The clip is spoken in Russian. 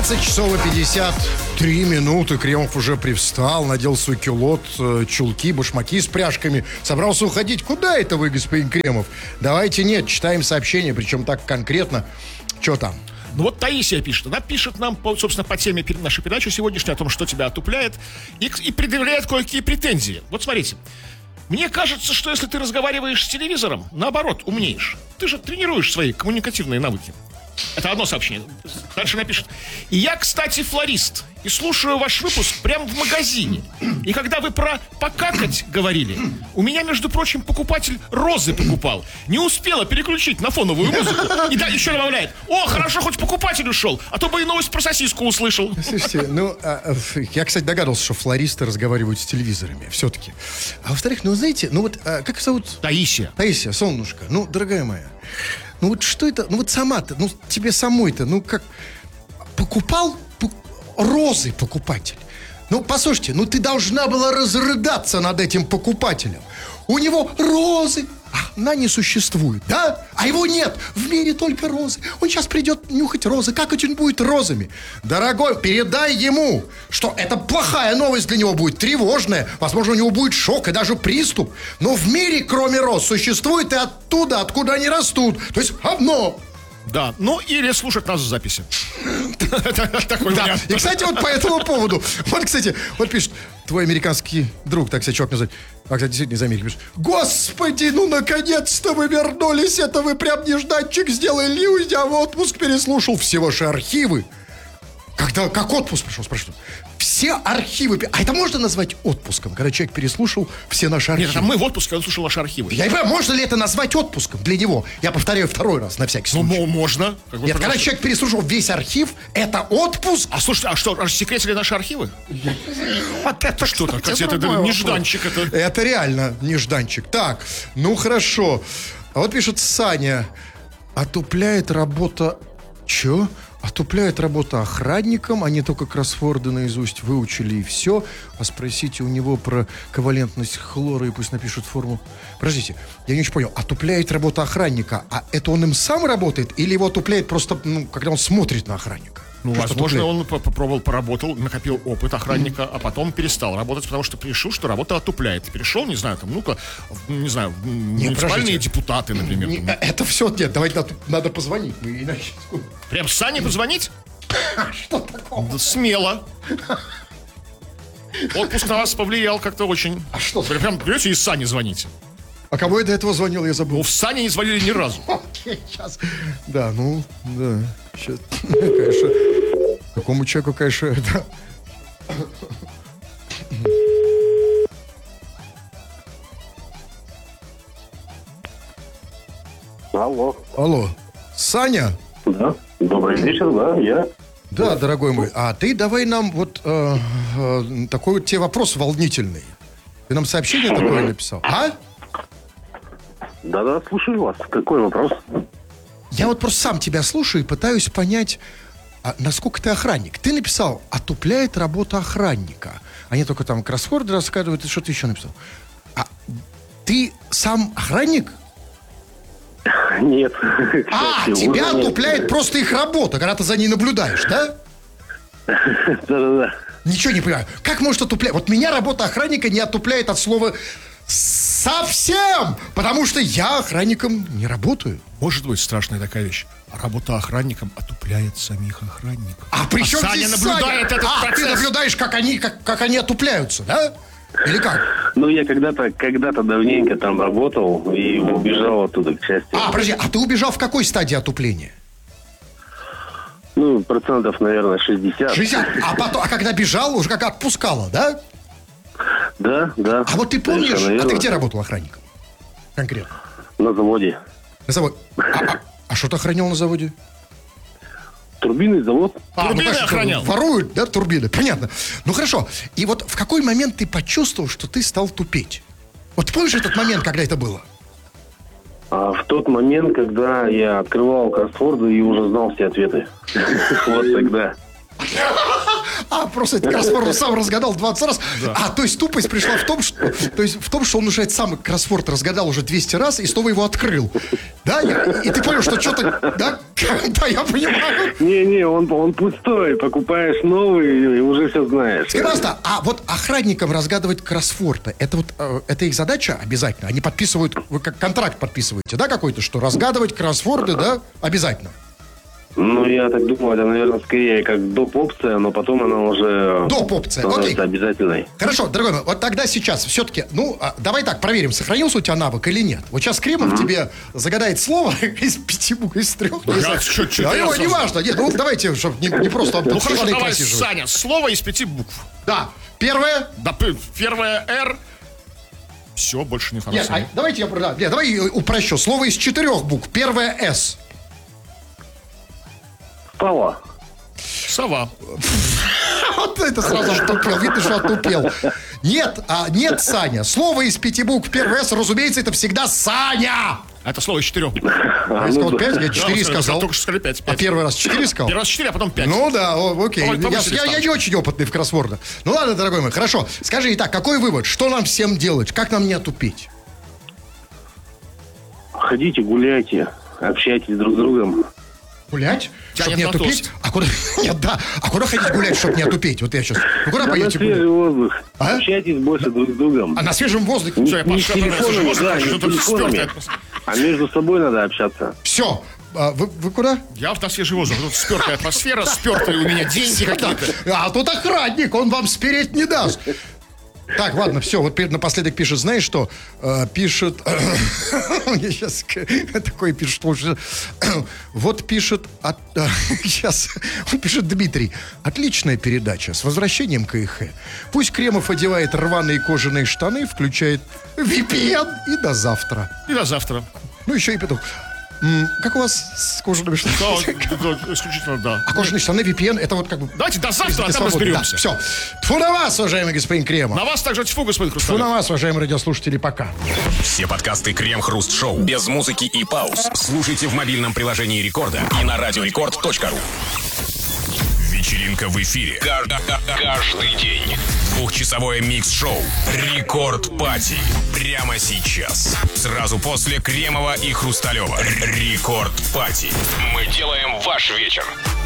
20 часов и 53 минуты. Кремов уже привстал, надел свой кюлот, чулки, башмаки с пряжками. Собрался уходить. Куда это вы, господин Кремов? Давайте нет, читаем сообщение, причем так конкретно. Что там? Ну вот Таисия пишет. Она пишет нам, собственно, по теме нашей передачи сегодняшней, о том, что тебя отупляет, и предъявляет кое-какие претензии. Вот смотрите. Мне кажется, что если ты разговариваешь с телевизором, наоборот, умнеешь. Ты же тренируешь свои коммуникативные навыки. Это одно сообщение. Дальше напишет. И я, кстати, флорист. И слушаю ваш выпуск прямо в магазине. И когда вы про покакать говорили, у меня, между прочим, покупатель розы покупал. Не успела переключить на фоновую музыку. И да, еще добавляет. О, хорошо, хоть покупатель ушел, а то бы и новость про сосиску услышал. Слушайте, я, кстати, догадывался, что флористы разговаривают с телевизорами. Все-таки. А во-вторых, знаете, как зовут? Таисия. Таисия, солнышко. Дорогая моя. Что это? Сама-то, тебе самой-то, как покупал розы покупатель. Послушайте, ты должна была разрыдаться над этим покупателем. У него розы, она не существует, да? А его нет, в мире только розы. Он сейчас придет нюхать розы, как он будет розами? Дорогой, передай ему, что это плохая новость для него будет, тревожная. Возможно, у него будет шок и даже приступ. Но в мире, кроме роз, существует и оттуда, откуда они растут. То есть говно. Да, или слушать нас в записи. Да, и, кстати, по этому поводу. Кстати, пишет, твой американский друг, так себя чувак называет. Кстати, действительно из Америки пишет. Господи, наконец-то вы вернулись. Это вы прям нежданчик сделали. Я в отпуск переслушал все ваши архивы. Как отпуск пришел, спрашиваю. Все архивы. А это можно назвать отпуском, когда человек переслушал все наши архивы? Нет, мы в отпуске, он слушал наши архивы. Я не понимаю, можно ли это назвать отпуском для него? Я повторяю второй раз, на всякий случай. Можно. Нет, когда человек переслушал весь архив, это отпуск. А слушайте, а что, рассекретили наши архивы? Вот это что-то, это нежданчик. Это реально нежданчик. Так, хорошо. А вот пишет Саня. Отупляет работа... Чё? Отупляет работа охранником, они только кроссворды наизусть выучили и все. А спросите у него про ковалентность хлора и пусть напишут формулу. Подождите, я не очень понял. Отупляет работа охранника, а это он им сам работает или его отупляет просто, когда он смотрит на охранника? Возможно, он попробовал, поработал, накопил опыт охранника, а потом перестал работать, потому что решил, что работа отупляет. Перешел, муниципальные депутаты, например. Это все, нет, давайте надо позвонить. Прям с Саней позвонить? Что такого? Да, смело. Отпуск на вас повлиял как-то очень. А что? Прям берете и с Саней звоните. А кому я до этого звонил, я забыл. В Сане не звонили ни разу. Окей, сейчас. Да, да. Сейчас, конечно. Какому человеку, конечно, это... Алло. Саня? Да. Добрый вечер, да, я. Да, дорогой мой. А ты давай нам такой тебе вопрос волнительный. Ты нам сообщение такое написал, а? Да, слушаю вас. Какой вопрос? Я просто сам тебя слушаю и пытаюсь понять, насколько ты охранник. Ты написал, отупляет работа охранника. Они только там кроссворды рассказывают, и что ты еще написал. А ты сам охранник? Нет. Тебя отупляет просто их работа, когда ты за ней наблюдаешь, да? Да. Ничего не понимаю. Как может отуплять? Вот меня работа охранника не отупляет от слова совсем, потому что я охранником не работаю. Может быть страшная такая вещь. Работа охранником отупляет самих охранников. А при чем Саня здесь наблюдает Саня? этот процесс. Ты наблюдаешь, как они отупляются, да? Или как? Я когда-то давненько там работал и убежал оттуда, к счастью. Подожди, а ты убежал в какой стадии отупления? Процентов, наверное, 60. 60? А когда бежал, уже как отпускало, да? Да. А вот ты помнишь, ты где работал охранником? Конкретно? На заводе. На заводе. А что ты охранял на заводе? Турбинный завод. Турбины охранял. Воруют, да, турбины, понятно. Хорошо. И вот в какой момент ты почувствовал, что ты стал тупеть? Вот помнишь этот момент, когда это было? В тот момент, когда я открывал кроссворды и уже знал все ответы. Вот тогда. просто этот кроссворд сам разгадал 20 раз. То есть тупость пришла в том, что он уже этот самый кроссворд разгадал уже 200 раз и снова его открыл. Да? И ты понял, что что-то... Да? Да, я понимаю. Не, он пустой. Покупаешь новый и уже все знаешь. Скажи, пожалуйста, а вот охранникам разгадывать кроссворды, это их задача обязательно? Они подписывают, вы как контракт подписываете, да, какой-то, что разгадывать кроссворды, да, обязательно? Ну, я так думаю, это, наверное, скорее как доп-опция, но потом она уже Доп-опция, становится окей. обязательной. Хорошо, дорогой мой, вот тогда сейчас все-таки, давай так, проверим, сохранился у тебя навык или нет. Вот сейчас Кремов тебе загадает слово из 5 букв, из 3. Не важно, нет, давайте, чтобы не просто он хорошо, воды давай, просиживает. Саня, слово из 5 букв. Да, первое... Да, первое «Р». Все, больше не Нет, информации. давайте давай упрощу. Слово из 4 букв. Первое «С». Сова. Сова. Вот это сразу отупел. Видно, что отупел. Нет, Саня. Слово из 5 букв. Первое «С», разумеется, это всегда Саня. Это слово из 4 букв. Я сказал 5, я 4 сказал. Только что сказали 5. А первый раз 4 сказал? Первый раз 4, а потом 5. Ну да, окей. Повысили Я не очень опытный в кроссвордах. Ну ладно, дорогой мой, хорошо. Скажи, итак, какой вывод? Что нам всем делать? Как нам не отупеть? Ходите, гуляйте, общайтесь друг с другом. Гулять? Чтобы Тянет не на отупеть? тост. А куда... Нет, да. А куда ходить гулять, чтобы не отупеть? Вот я сейчас... Ну куда На поедете свежий гулять? воздух. А? Общайтесь больше друг с другом. А на свежем воздухе? Все, я Не с пошел. телефонами, да, не с Что-то телефонами. спёртое. А между собой надо общаться. Все. Вы куда? Я на свежий воздух. Тут спертая атмосфера, спертые у меня деньги какие-то. А тут охранник, он вам спереть не даст. Так, ладно, все, вот напоследок пишет, знаешь что? Пишет, мне сейчас такое пишет, что уже... Вот пишет, сейчас, он пишет Дмитрий, отличная передача, с возвращением к КХ. Пусть Кремов одевает рваные кожаные штаны, включает VPN и до завтра. И до завтра. Ну, еще и петух. Как у вас с кожаными штанами? Да, исключительно да. А кожаные штаны, VPN, это вот как бы... Давайте до завтра, а там свободы. разберемся. Да, все. Тьфу на вас, уважаемый господин Кремов. На вас также тьфу, господин Тьфу Хрусталев. на вас, уважаемые радиослушатели, пока. Все подкасты Крем-Хруст-Шоу без музыки и пауз слушайте в мобильном приложении Рекорда и на радиорекорд.ру. Вечеринка в эфире. Каждый день. Двухчасовое микс-шоу «Рекорд Пати». Прямо сейчас. Сразу после Кремова и Хрусталева. «Рекорд Пати». Мы делаем ваш вечер.